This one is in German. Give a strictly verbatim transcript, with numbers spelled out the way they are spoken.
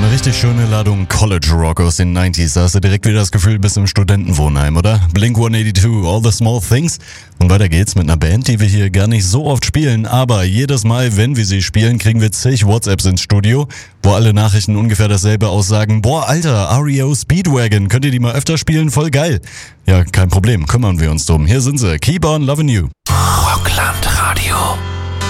eine richtig schöne Ladung College Rock aus den neunziger. Da hast du direkt wieder das Gefühl, bist im Studentenwohnheim, oder? Blink one eighty-two, All the Small Things. Und weiter geht's mit einer Band, die wir hier gar nicht so oft spielen, aber jedes Mal, wenn wir sie spielen, kriegen wir zig WhatsApps ins Studio, wo alle Nachrichten ungefähr dasselbe aussagen. Boah, Alter, R E O Speedwagon, könnt ihr die mal öfter spielen? Voll geil. Ja, kein Problem, kümmern wir uns drum. Hier sind sie, Keep on Loving You. Rockland Radio.